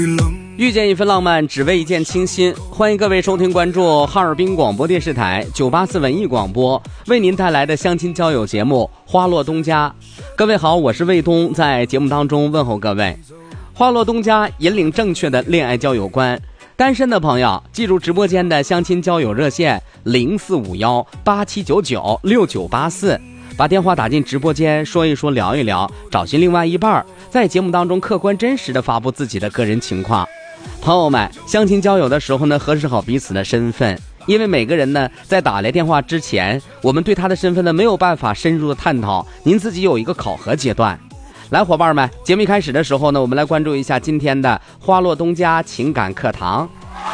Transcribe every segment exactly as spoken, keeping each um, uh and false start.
遇见一份浪漫，只为一见倾心。欢迎各位收听关注哈尔滨广播电视台九八四文艺广播为您带来的相亲交友节目《花落东家》。各位好，我是卫东，在节目当中问候各位。花落东家引领正确的恋爱交友观。单身的朋友记住直播间的相亲交友热线零四五幺八七九九六九八四，把电话打进直播间，说一说聊一聊，找寻另外一半，在节目当中客观真实的发布自己的个人情况。朋友们，相亲交友的时候呢，核实好彼此的身份，因为每个人呢在打来电话之前，我们对他的身份呢没有办法深入的探讨，您自己有一个考核阶段。来，伙伴们，节目一开始的时候呢，我们来关注一下今天的花落东家情感课堂。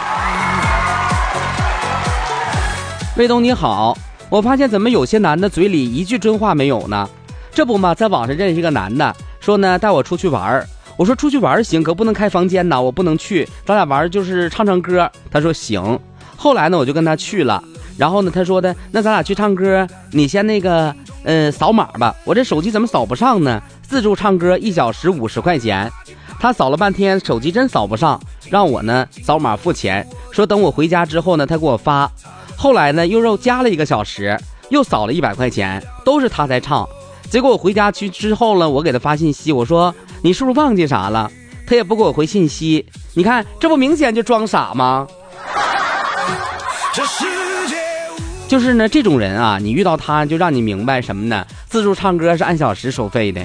卫东你好，我发现怎么有些男的嘴里一句真话没有呢？这不嘛，在网上认识一个男的，说呢带我出去玩，我说出去玩行，可不能开房间呢，我不能去，咱俩玩就是唱唱歌。他说行。后来呢我就跟他去了，然后呢他说的那咱俩去唱歌，你先那个呃扫码吧，我这手机怎么扫不上呢？自助唱歌一小时五十块钱，他扫了半天手机真扫不上，让我呢扫码付钱，说等我回家之后呢他给我发。后来呢又又加了一个小时，又扫了一百块钱，都是他在唱。结果我回家去之后呢，我给他发信息，我说你是不是忘记啥了？他也不给我回信息，你看这不明显就装傻吗？就是呢这种人啊，你遇到他就让你明白什么呢？自助唱歌是按小时收费的。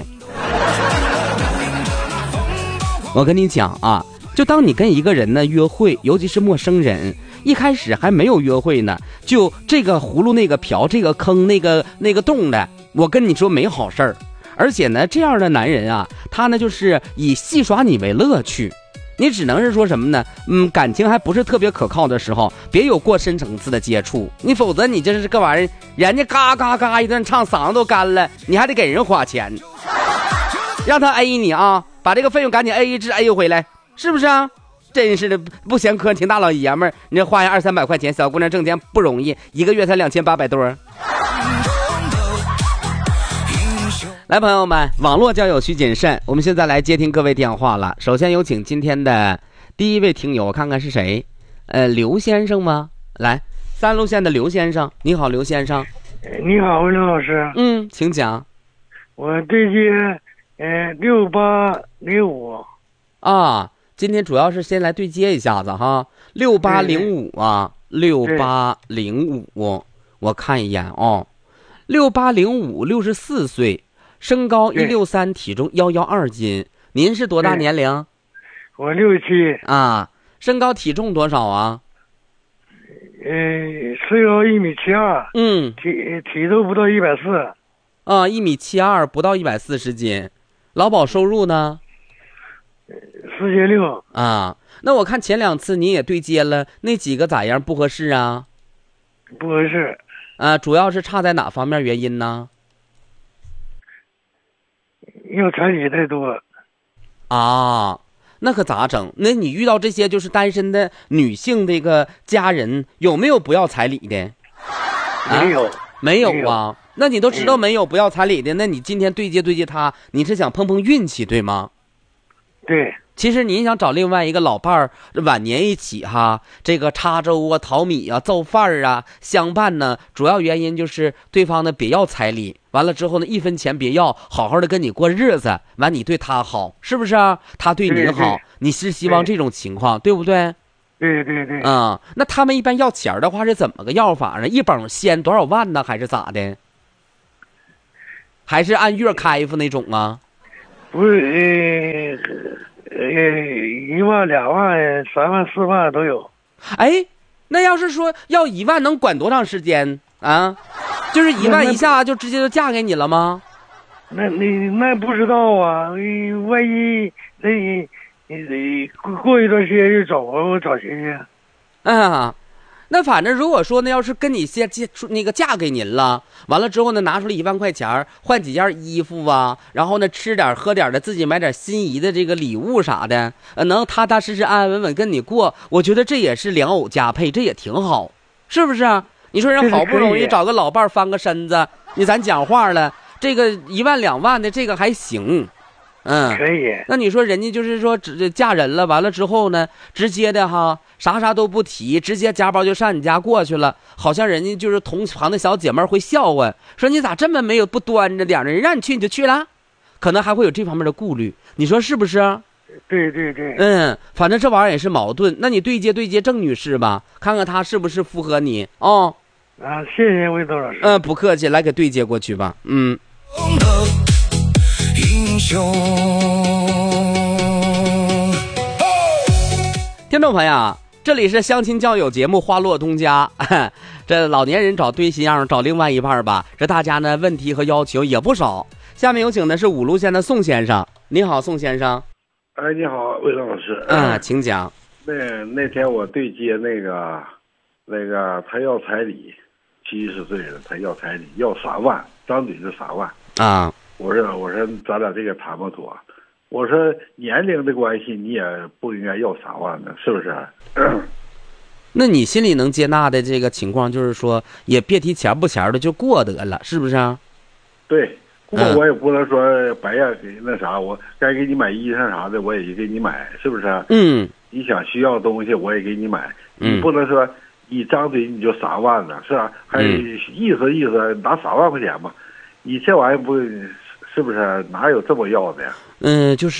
我跟你讲啊，就当你跟一个人呢约会，尤其是陌生人，一开始还没有约会呢，就这个葫芦那个瓢，这个坑那个那个洞的，我跟你说没好事儿。而且呢这样的男人啊，他呢就是以戏耍你为乐趣，你只能是说什么呢？嗯，感情还不是特别可靠的时候，别有过深层次的接触，你否则你这是个玩意儿，人家嘎嘎嘎一顿唱，嗓子都干了，你还得给人花钱，让他 A 你啊，把这个费用赶紧 A 一支 A 回来，是不是啊？真是的，不嫌磕挺大老爷们儿，你这花呀二三百块钱，小姑娘挣钱不容易，一个月才两千八百多。来，朋友们，网络交友需谨慎。我们现在来接听各位电话了。首先有请今天的第一位听友，我看看是谁。呃，刘先生吗？来，三路线的刘先生，你好，刘先生。 你好，魏刘老师。 嗯，请讲。 我对接呃六八零五啊，今天主要是先来对接一下子哈。六八零五啊，六八零五，我看一眼哦。六八零五，六十四岁。身高一六三，体重幺幺二斤。您是多大年龄？ 我六七啊。身高体重多少啊？ 呃，身高一米七二。 嗯， 体体重不到一百四。 啊，一米七二，不到一百四十斤。劳保收入呢？ 四千六。 啊，那我看前两次你也对接了，那几个咋样？不合适啊？ 不合适。 啊，主要是差在哪方面原因呢？ 要彩礼太多啊，那可咋整？那你遇到这些就是单身的女性这个家人，有没有不要彩礼的？ 啊、没有， 没有啊。那你都知道没有不要彩礼的，那你今天对接对接他，你是想碰碰运气对吗？ 对。 其实你想找另外一个老伴儿，晚年一起哈，这个插粥啊、淘米啊、做饭啊相伴呢，主要原因就是对方呢别要彩礼，完了之后呢一分钱别要，好好的跟你过日子，完你对他好，是不是啊？他对你好，对对，你是希望这种情况 对, 对不对？ 对对对。 嗯，那他们一般要钱的话是怎么个要法呢？一本先多少万呢？还是咋的？还是按月开付那种啊？ 不是，呃呃，一万、两万、三万、四万都有。 哎，那要是说要一万，能管多长时间啊？就是一万一下就直接就嫁给你了吗？ 那你那不知道啊，万一那你你过一段时间就找我找谁去？ 啊，那反正如果说呢，要是跟你先那个嫁给您了，完了之后呢，拿出来一万块钱换几件衣服啊，然后呢吃点喝点的，自己买点心仪的这个礼物啥的，呃，能踏踏实实安安稳稳跟你过，我觉得这也是良偶佳配，这也挺好，是不是啊？你说人好不容易找个老伴翻个身子，你咱讲话了，这个一万两万的这个还行， 嗯， 可以。 那你说人家就是说只嫁人了，完了之后呢，直接的哈，啥啥都不提，直接夹包就上你家过去了，好像人家就是同旁的小姐妹会笑话，说你咋这么没有不端着点呢？人让你去你就去了，可能还会有这方面的顾虑，你说是不是？ 对对对。 嗯，反正这玩意儿也是矛盾。那你对接对接郑女士吧，看看她是不是符合你哦。 啊，谢谢魏东老师。 嗯，不客气，来给对接过去吧。嗯。英雄。听众朋友，这里是相亲交友节目《花落东家》，这老年人找对象找另外一半吧，这大家呢问题和要求也不少。下面有请的是五路县的宋先生。你好，宋先生。 哎，你好，魏老师。 嗯，请讲。 那那天我对接那个，那个他要彩礼，七十岁了，他要彩礼，要三万，张嘴就三万。 啊。 我说我说咱俩这个谈不妥，我说年龄的关系，你也不应该要三万呢，是不是？ 那你心里能接纳的这个情况，就是说也别提钱不钱的，就过得了，是不是啊？ 对。不过我也不能说白呀，给那啥，我该给你买衣裳啥的，我也给你买，是不是？ 嗯。 你想需要东西，我也给你买。嗯。你不能说一张嘴你就三万呢，是吧？还意思意思拿三万块钱嘛？你这玩意不，是不是哪有这么要的呀？ 嗯，就是，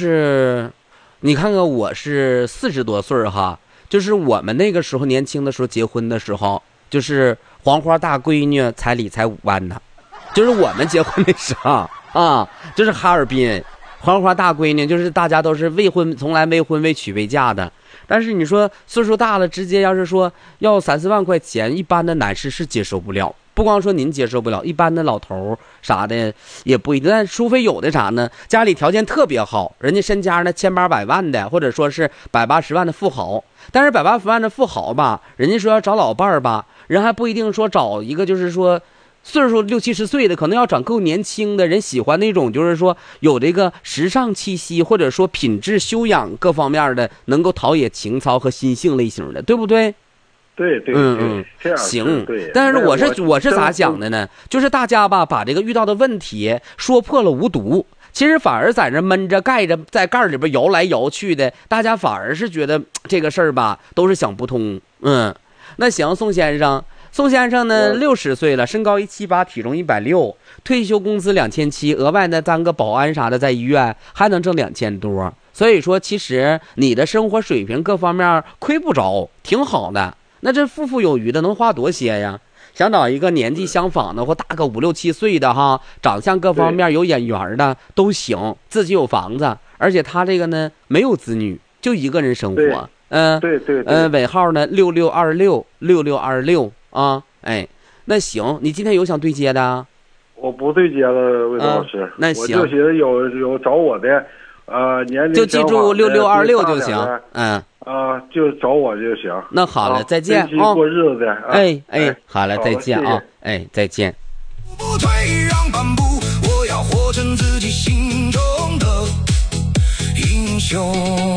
你看看我是四十多岁哈，就是我们那个时候年轻的时候结婚的时候，就是黄花大闺女彩礼才五万呢。就是我们结婚的时候啊，就是哈尔滨黄花大闺女，就是大家都是未婚，从来未婚未娶未嫁的。但是你说岁数大了，直接要是说要三四万块钱，一般的男士是接受不了。不光说您接受不了，一般的老头啥的也不一定。但除非有的啥呢，家里条件特别好，人家身家呢千八百万的，或者说是百八十万的富豪。但是百八十万的富豪吧，人家说要找老伴儿吧，人还不一定说找一个就是说岁数六七十岁的，可能要长够年轻的人，喜欢那种就是说有这个时尚气息，或者说品质修养各方面的，能够陶冶情操和心性类型的，对不对？ 对对， 嗯嗯， 这样行。 对， 但是我是我我是咋想的呢？就是大家吧，把这个遇到的问题说破了无毒，其实反而在这闷着盖着，在盖里边摇来摇去的，大家反而是觉得这个事儿吧，都是想不通。嗯，那行，宋先生。宋先生呢，六十岁了，身高一七八，体重一百六，退休工资两千七，额外呢当个保安啥的，在医院还能挣两千多。所以说，其实你的生活水平各方面亏不着，挺好的。那这富富有余的，能花多些呀？想找一个年纪相仿的，或大个五六七岁的哈，长相各方面有眼缘的都行，自己有房子，而且他这个呢没有子女，就一个人生活。嗯， 对对对， 呃，尾号呢六六二六六六二六。啊，哎，那行，你今天有想对接的？ 我不对接了，魏老师。 啊、那行， 我就寻思有有找我的，呃，年龄就记住六六二六就行。嗯， 啊，就找我就行。 那好了， 啊、 再见啊！过日子的。 哎哎，好了，再见啊！哎，再见。不退让半步，我要活成自己心中的英雄。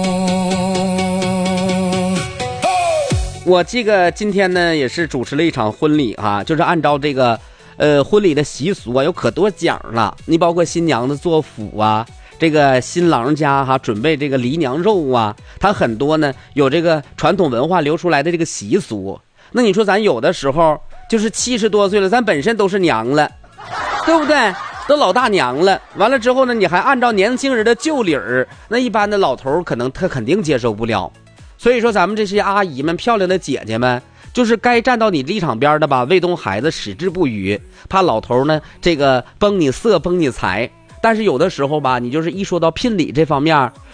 我这个今天呢也是主持了一场婚礼哈、啊，就是按照这个呃婚礼的习俗啊，有可多讲了。你包括新娘子做府啊，这个新郎家哈、啊、准备这个梨娘肉啊，它很多呢有这个传统文化流出来的这个习俗。那你说咱有的时候就是七十多岁了，咱本身都是娘了，对不对？都老大娘了，完了之后呢，你还按照年轻人的旧理儿，那一般的老头可能他肯定接受不了。所以说咱们这些阿姨们，漂亮的姐姐们，就是该站到你立场边的吧，为东孩子矢志不渝，怕老头呢这个崩你色崩你财。但是有的时候吧，你就是一说到聘礼这方面，